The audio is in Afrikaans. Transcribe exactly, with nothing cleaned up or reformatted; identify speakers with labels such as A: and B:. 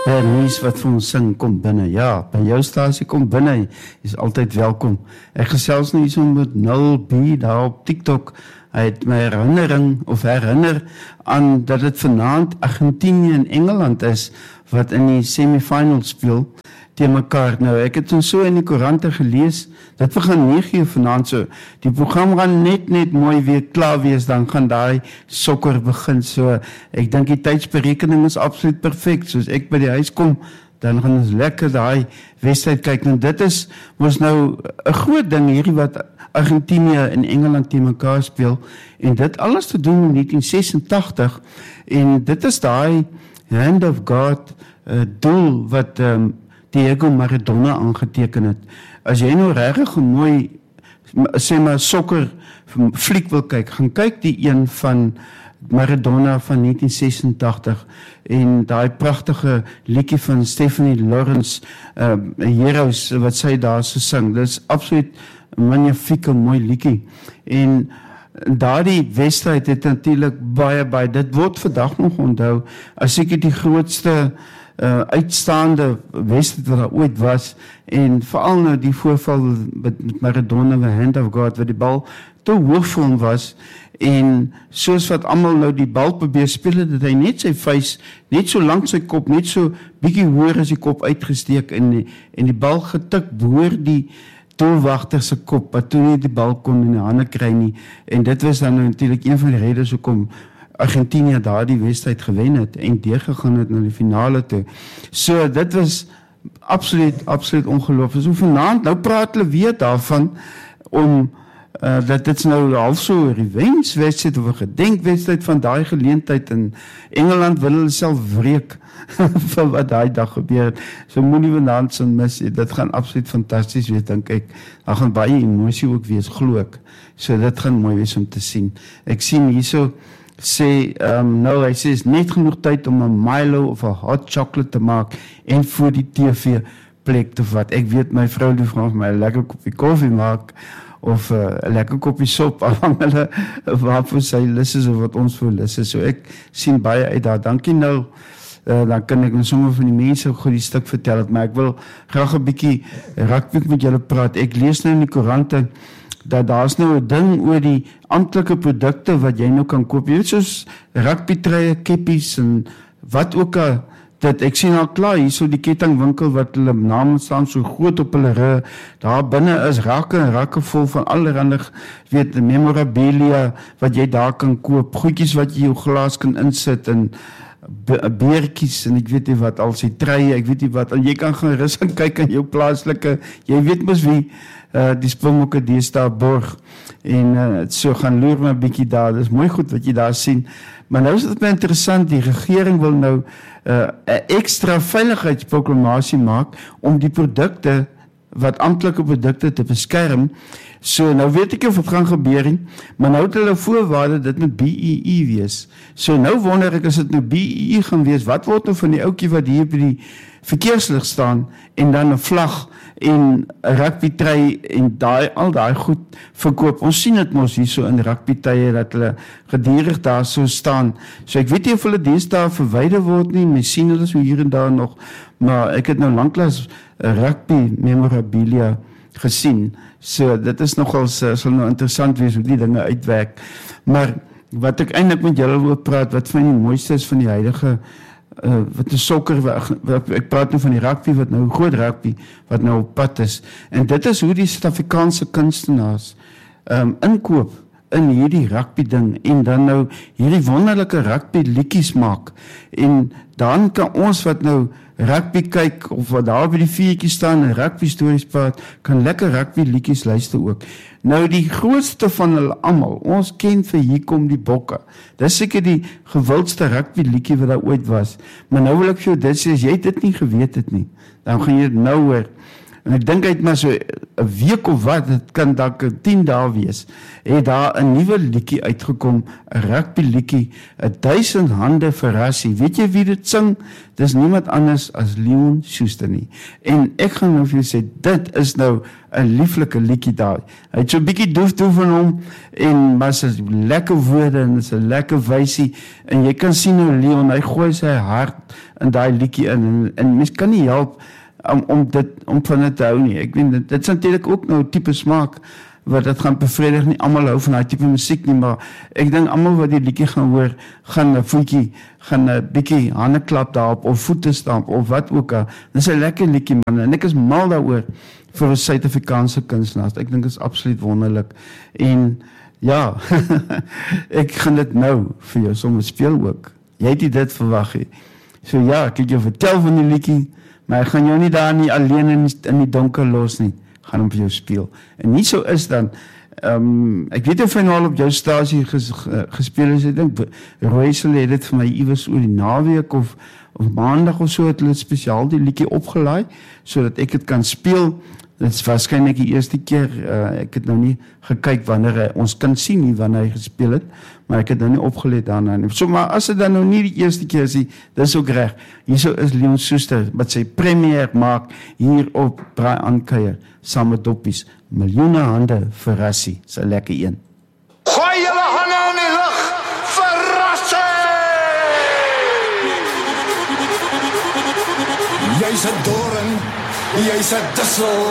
A: Bernice wat vir ons sing, kom binne. Ja, by jou stasie kom binne, is altyd welkom. Ek gesels nou hier so met nul B daar op TikTok. Hy het my herinnering of herinner aan dat dit vanaand Argentinië en Engeland is wat in die semifinals speel teen mekaar. Nou, ek het ons so in die koerante gelees, dit begin nege uur vanaand so. Die program gaan net net mooi weer klaar wees, dan gaan daai sokker begin. So, ek dink die tydsberekening is absoluut perfek. Soos ek by die huis kom, dan gaan ons lekker daai wedstryd kyk. En dit is mos nou 'n groot ding hierdie wat Argentinië en Engeland teen mekaar speel. En dit alles te doen in negentien sesentagtig. En dit is daai hand of God uh, doel wat um, Diego Maradona aangeteken het. As jy nou regtig 'n mooi sê maar sokker fliek wil kyk, gaan kyk die een van Maradona van negentien sesentagtig en daai pragtige liedjie van Stephanie Lawrence, uh, Heroes, wat sy daar so sing. Dit is absoluut 'n magnifieke mooi liedjie. En daardie wedstryd het natuurlik baie baie, dit word vandag nog onthou as seker die grootste Uh, uitstaande wedstryd wat daar ooit was, en veral nou die voorval met Maradona, the hand of God, wat die bal te hoog vir hom was, en soos wat almal nou die bal probeer speel het, het hy net sy vuis, net so lank sy kop, net so bietjie hoër as die kop uitgesteek, en die, en die bal getik boor die doelwagter se kop, wat toe nie die bal kon in die hande kry nie, en dit was dan nou natuurlik een van die redes hoekom Argentinië daar die wedstryd gewen het en deurgegaan het na die finale toe. So dit was absoluut, absoluut ongelooflik. So vanaand, nou praat hulle weer daarvan om uh, dat dit nou half so 'n revenge wedstryd of 'n gedenkwedstryd van daai geleentheid in Engeland wil hulle self wreek vir wat daai dag gebeur het. So moenie vanaand so mis, dit gaan absoluut fantasties wees, dink ek. Daar gaan baie emosie ook wees, glo ek. So dit gaan mooi wees om te sien. Ek sien hierso sê, um, nou, hy sê, is net genoeg tyd om 'n Milo of 'n hot chocolate te maak en voor die T V plek te vat. Ek weet, my vrou die vraag my 'n lekker koppie koffie maak of 'n uh, lekker koppie sop, afhang hulle waarvoor sy lus is of wat ons voor lus is. So ek sien baie uit daar. Dankie nou. Uh, dan kan ek nou sommer van die mense goed die stuk vertel het, maar ek wil graag 'n bietjie rugby met julle praat. Ek lees nou in die koerante dat daar's nou 'n ding oor die amptelike produkte wat jy nou kan koop. Jy weet, soos rugbytreie, keppies en wat ook al. Dit, ek sien al klaar hier so die kettingwinkel wat hulle name staan so groot op hulle rug. Daar binne is rakke en rakke vol van allerlei, weet, memorabilia wat jy daar kan koop. Goedjies wat jy jou glas kan insit en beertjies en ek weet nie wat, al sy treie, ek weet nie wat, en jy kan gaan rus en kyk aan jou plaaslike, jy weet mos wie, uh, die Springbokke deesdae borg, en uh, so gaan loer my 'n bietjie daar, dis mooi goed wat jy daar sien, maar nou is dit my interessant, die regering wil nou 'n uh, ekstra veiligheidsproklamasie maak, om die produkte, wat amptelike produkte te beskerm. So nou weet ek of het gaan gebeur nie, maar nou het hulle voorwaarde dit met B E E wees. So nou wonder ek as dit nou B E E gaan wees, wat word nou van die ouetjie wat hier by die verkeerslig staan en dan 'n vlag en 'n rugbytrui en daai al daai goed verkoop. Ons sien dit mos hier so in rugbytye dat hulle gedurig daar so staan. So ek weet nie of hulle deesdae verwyder word nie, mens sien hulle so hier en daar nog, maar ek het nou lanklaas rugby memorabilia gesien. So dit is nogal sal nou interessant wees hoe die dinge uitwerk. Maar wat ek eintlik met julle wil praat, wat van die mooiste is van die huidige uh, wat die sokker, ek praat nou van die rugby wat nou groot rugby wat nou op pad is. En dit is hoe die Suid-Afrikaanse kunstenaars um, inkoop in hierdie rugby ding en dan nou hierdie wonderlike rugby liedjies maak. En dan kan ons wat nou rugby kyk of wat daar by die vuurtjie staan en rugby stories praat, kan lekker rugby liedjies luister ook. Nou die grootste van hulle almal, ons ken vir Hier Kom die Bokke. Dis seker die gewildste rugby liedjie wat daar ooit was. Maar nou wil ek vir jou dit sê, as jy dit nie geweet het nie, dan gaan jy dit nou hoor. en ek dink hy het maar so 'n week of wat, dit kan dalk tien dae wees, het daar 'n nuwe liedjie uitgekom, 'n rugby liedjie, 'n duisend hande vir Rassie. Weet jy wie dit sing? Dis niemand anders as Leon Schuster nie. En ek gaan nou vir jou sê, dit is nou 'n lieflike liedjie daar. Hy het so 'n bietjie doef toe van hom, en maar sy lekker woorde, en is 'n lekker wysie, en jy kan sien hoe Leon, hy gooi sy hart in daai liedjie in, en, en mens kan nie help om, om dit, om van dit te hou nie. Ek weet, dit, dit is natuurlik ook nou 'n tipe smaak, wat dit gaan bevredig, nie almal hou van daai tipe musiek nie, maar ek dink almal wat die liedjie gaan hoor, gaan 'n voetjie, gaan 'n bietjie hande klap daarop, of voete stamp, of wat ook al. Dis 'n lekker liedjie, man, en ek is mal daaroor vir 'n Suid-Afrikaanse kunstenaars. Ek dink dit is absoluut wonderlik. En ja, ek gaan dit nou vir jou sommer speel ook. Jy het nie dit verwag nie. So ja, ek het jou vertel van die liedjie, maar ek gaan jou nie daar nie alleen in die, in die donker los nie. Gaan hom vir jou speel. En nie so is dan, um, ek weet of hy nou al op jou stasie ges, gespeel is, ek dink, Roysel het dit vir my iewers oor die naweek, of, of maandag of so, het hulle spesiaal die liedjie opgelaai, so dat ek het kan speel. Dit is waarskynlik die eerste keer, uh, ek het nou nie gekyk wanneer hy, ons kan sien nie wanneer hy gespeel het, maar ek het nou nie opgelet daarna nie. So, maar as dit dan nou nie die eerste keer is, dis ook reg. Hierso is Leon Schuster, wat sy premier maak, hier op Braai Aankuier, saam met Doppies, miljoene hande vir Rassie, sy lekker een.
B: Gooi julle hande in die lug vir Rassie! Jy's 'n doring, jy's 'n dissel,